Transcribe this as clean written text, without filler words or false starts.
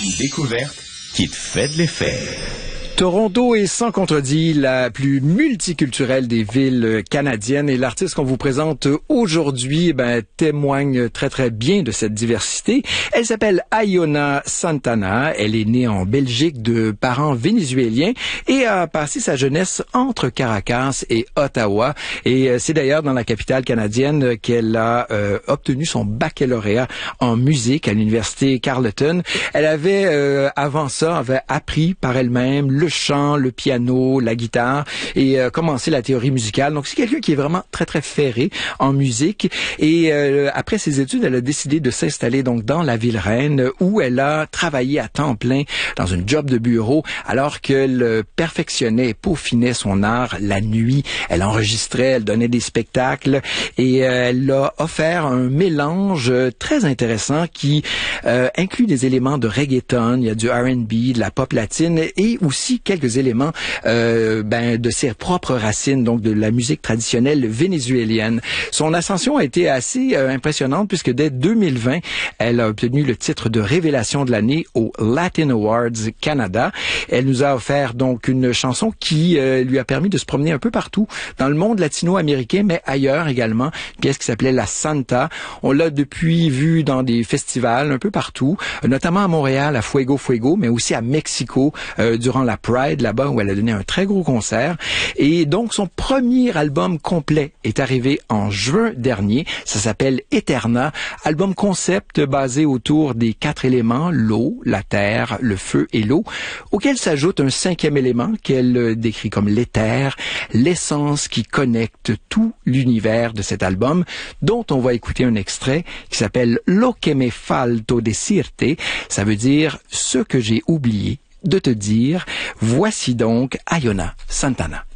Une découverte qui te fait de l'effet. Toronto est sans contredit la plus multiculturelle des villes canadiennes et l'artiste qu'on vous présente aujourd'hui témoigne très très bien de cette diversité. Elle s'appelle Iona Santana. Elle est née en Belgique de parents vénézuéliens et a passé sa jeunesse entre Caracas et Ottawa. Et c'est d'ailleurs dans la capitale canadienne qu'elle a obtenu son baccalauréat en musique à l'université Carleton. Elle avait avait appris par elle-même le chant, le piano, la guitare et commencé la théorie musicale. Donc c'est quelqu'un qui est vraiment très très ferré en musique et après ses études, elle a décidé de s'installer donc dans la ville reine où elle a travaillé à temps plein dans une job de bureau alors qu'elle perfectionnait et peaufinait son art la nuit. Elle enregistrait, elle donnait des spectacles et elle a offert un mélange très intéressant qui inclut des éléments de reggaeton, il y a du R&B, de la pop latine et aussi quelques éléments de ses propres racines, donc de la musique traditionnelle vénézuélienne. Son ascension a été assez impressionnante puisque dès 2020, elle a obtenu le titre de révélation de l'année au Latin Awards Canada. Elle nous a offert donc une chanson qui lui a permis de se promener un peu partout dans le monde latino-américain, mais ailleurs également. Une pièce qui s'appelait La Santa. On l'a depuis vu dans des festivals un peu partout, notamment à Montréal, à Fuego Fuego, mais aussi à Mexico durant la Pride, là-bas, où elle a donné un très gros concert. Et donc, son premier album complet est arrivé en juin dernier. Ça s'appelle Eterna, album concept basé autour des 4 éléments, l'eau, la terre, le feu et l'eau, auquel s'ajoute un 5e élément qu'elle décrit comme l'éther, l'essence qui connecte tout l'univers de cet album, dont on va écouter un extrait qui s'appelle Lo que me falto decirte. Ça veut dire ce que j'ai oublié de te dire. Voici donc Iona Santana.